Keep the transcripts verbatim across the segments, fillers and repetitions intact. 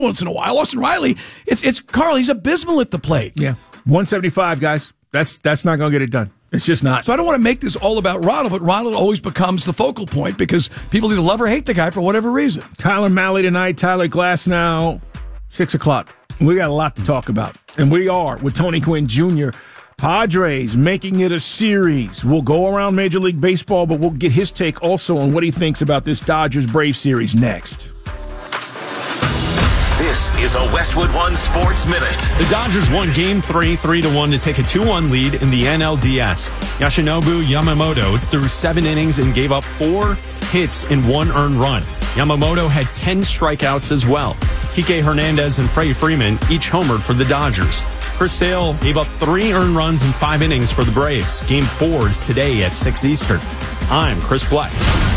once in a while. Austin Riley, it's it's Carl. He's abysmal at the plate. Yeah, one seventy-five, guys. That's that's not going to get it done. It's just not. So I don't want to make this all about Ronald, but Ronald always becomes the focal point because people either love or hate the guy for whatever reason. Tyler Malley tonight, Tyler Glass now, six o'clock. We got a lot to talk about. And we are with Tony Gwynn Junior Padres making it a series. We'll go around Major League Baseball, but we'll get his take also on what he thinks about this Dodgers-Braves series next. This is a Westwood One Sports Minute. The Dodgers won Game three, three to one to take a two one lead in the N L D S. Yoshinobu Yamamoto threw seven innings and gave up four hits and one earned run. Yamamoto had ten strikeouts as well. Kike Hernandez and Freddie Freeman each homered for the Dodgers. Chris Sale gave up three earned runs in five innings for the Braves. Game four is today at six Eastern. I'm Chris Black.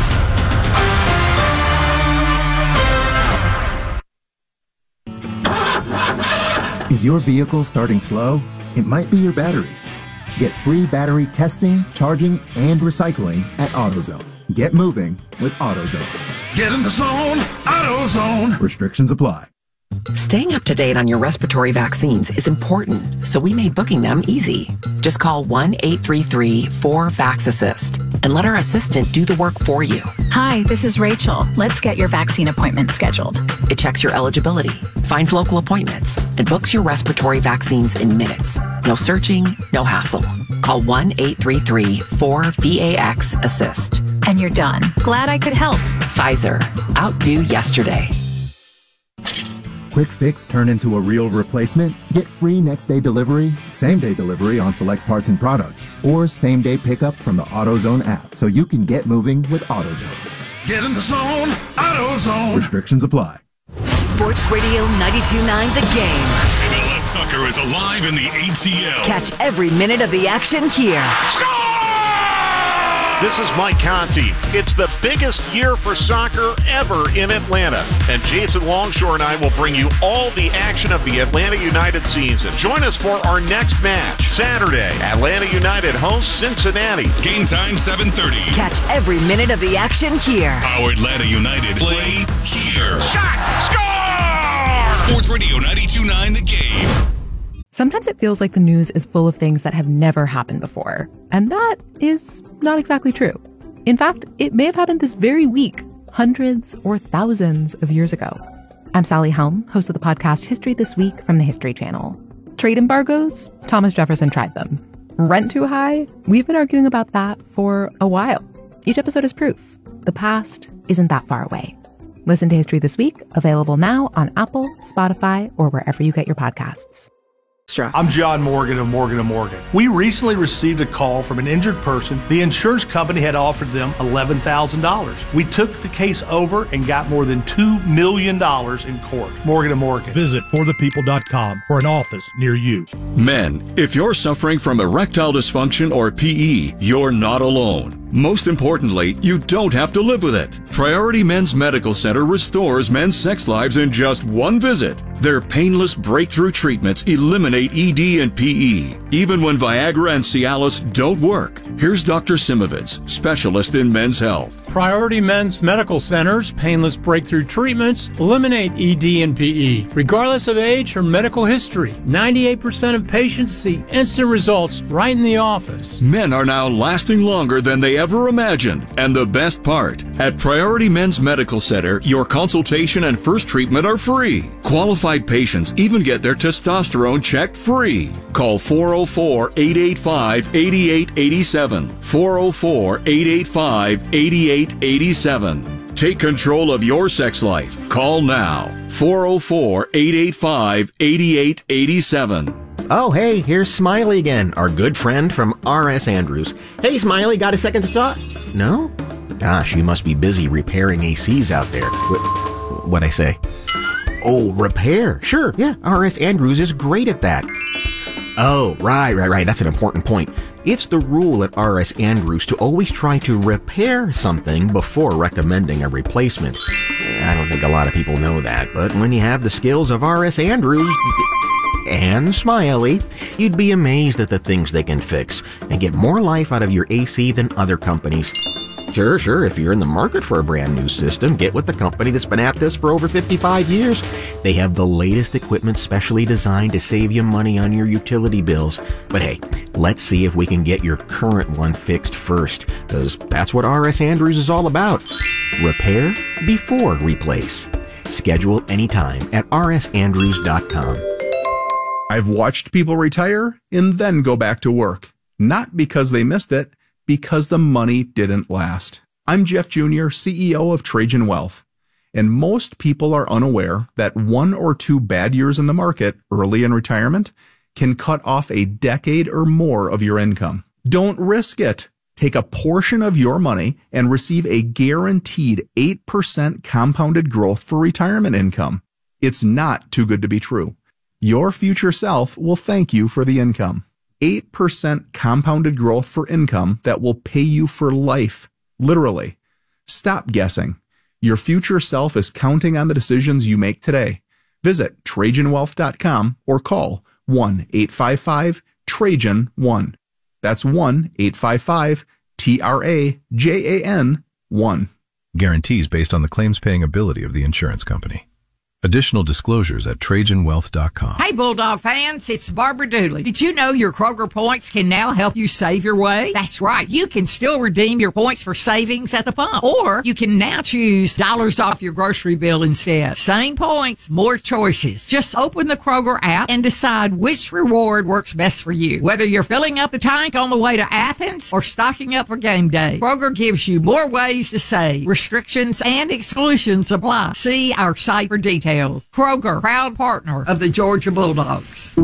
Is your vehicle starting slow? It might be your battery. Get free battery testing, charging, and recycling at AutoZone. Get moving with AutoZone. Get in the zone, AutoZone. Restrictions apply. Staying up to date on your respiratory vaccines is important, so we made booking them easy. Just call one eight three three four vax assist and let our assistant do the work for you. Hi, this is Rachel. Let's get your vaccine appointment scheduled. It checks your eligibility, finds local appointments, and books your respiratory vaccines in minutes. No searching, no hassle. Call one eight three three four vax assist. And you're done. Glad I could help. Pfizer. Outdo yesterday. Quick fix turn into a real replacement? Get free next day delivery, same day delivery on select parts and products, or same day pickup from the AutoZone app so you can get moving with AutoZone. Get in the zone, AutoZone. Restrictions apply. Sports Radio ninety-two point nine The Game. M L S Soccer is alive in the A T L. Catch every minute of the action here. This is Mike Conti. It's the biggest year for soccer ever in Atlanta. And Jason Longshore and I will bring you all the action of the Atlanta United season. Join us for our next match. Saturday, Atlanta United hosts Cincinnati. Game time seven thirty. Catch every minute of the action here. Our Atlanta United play here. Shot! Score! Sports Radio ninety-two point nine The Game. Sometimes it feels like the news is full of things that have never happened before. And that is not exactly true. In fact, it may have happened this very week, hundreds or thousands of years ago. I'm Sally Helm, host of the podcast History This Week from the History Channel. Trade embargoes? Thomas Jefferson tried them. Rent too high? We've been arguing about that for a while. Each episode is proof. The past isn't that far away. Listen to History This Week, available now on Apple, Spotify, or wherever you get your podcasts. I'm John Morgan of Morgan and Morgan. We recently received a call from an injured person. The insurance company had offered them eleven thousand dollars. We took the case over and got more than two million dollars in court. Morgan and Morgan. Visit for the people dot com for an office near you. Men, if you're suffering from erectile dysfunction or P E, you're not alone. Most importantly, you don't have to live with it. Priority Men's Medical Center restores men's sex lives in just one visit. Their painless breakthrough treatments eliminate E D and P E, even when Viagra and Cialis don't work. Here's Doctor Simovitz, specialist in men's health. Priority Men's Medical Center's painless breakthrough treatments eliminate E D and P E, regardless of age or medical history. ninety-eight percent of patients see instant results right in the office. Men are now lasting longer than they ever imagined. And the best part, at Priority Men's Medical Center, your consultation and first treatment are free. Qualified patients even get their testosterone checked free. Call four oh four, eight eight five, eight eight eight seven. four oh four, eight eight five, eight eight eight seven. Take control of your sex life. Call now. four oh four, eight eight five, eight eight eight seven. Oh, hey, here's Smiley again, our good friend from R S Andrews. Hey, Smiley, got a second to talk? No? Gosh, you must be busy repairing A Cs out there. What, what'd I say? Oh, repair. Sure, yeah, R S Andrews is great at that. Oh, right, right, right, that's an important point. It's the rule at R S Andrews to always try to repair something before recommending a replacement. I don't think a lot of people know that, but when you have the skills of R S Andrews and Smiley, you'd be amazed at the things they can fix and get more life out of your A C than other companies. Sure, sure. If you're in the market for a brand new system, get with the company that's been at this for over fifty-five years. They have the latest equipment specially designed to save you money on your utility bills. But hey, let's see if we can get your current one fixed first, because that's what R S Andrews is all about. Repair before replace. Schedule anytime at r s andrews dot com. I've watched people retire and then go back to work. Not because they missed it, because the money didn't last. I'm Jeff Junior, C E O of Trajan Wealth, and most people are unaware that one or two bad years in the market early in retirement can cut off a decade or more of your income. Don't risk it. Take a portion of your money and receive a guaranteed eight percent compounded growth for retirement income. It's not too good to be true. Your future self will thank you for the income. eight percent compounded growth for income that will pay you for life. Literally. Stop guessing. Your future self is counting on the decisions you make today. Visit Trajan Wealth dot com or call one eight five five Trajan one. That's one eight five five T R A J A N one. Guarantees based on the claims paying ability of the insurance company. Additional disclosures at Trajan Wealth dot com. Hey, Bulldog fans, it's Barbara Dooley. Did you know your Kroger points can now help you save your way? That's right. You can still redeem your points for savings at the pump. Or you can now choose dollars off your grocery bill instead. Same points, more choices. Just open the Kroger app and decide which reward works best for you. Whether you're filling up the tank on the way to Athens or stocking up for game day, Kroger gives you more ways to save. Restrictions and exclusions apply. See our site for details. Kroger, proud partner of the Georgia Bulldogs.